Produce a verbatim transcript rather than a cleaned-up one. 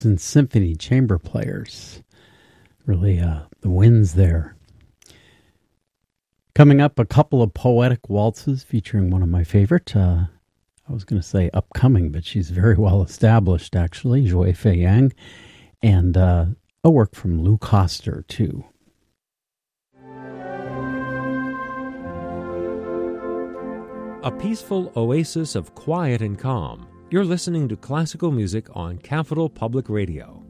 and symphony chamber players. Really, uh, the winds there. Coming up, a couple of poetic waltzes featuring one of my favorite, uh, I was going to say upcoming, but she's very well established, actually, Joy Fei Yang, and uh, a work from Lou Koster, too. A peaceful oasis of quiet and calm. You're listening to classical music on Capital Public Radio.